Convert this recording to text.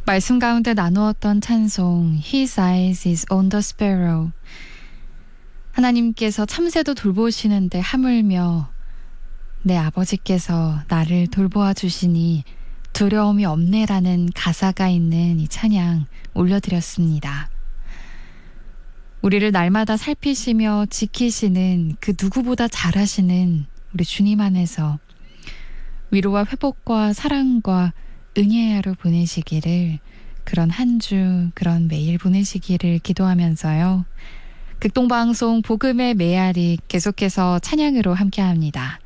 말씀 가운데 나누었던 찬송 His eyes is on the sparrow. 하나님께서 참새도 돌보시는데 하물며 내 아버지께서 나를 돌보아 주시니 두려움이 없네라는 가사가 있는 이 찬양 올려드렸습니다. 우리를 날마다 살피시며 지키시는 그 누구보다 잘하시는 우리 주님 안에서 위로와 회복과 사랑과 은혜의 하루 보내시기를, 그런 한 주, 그런 매일 보내시기를 기도하면서요. 극동방송 복음의 메아리 계속해서 찬양으로 함께합니다.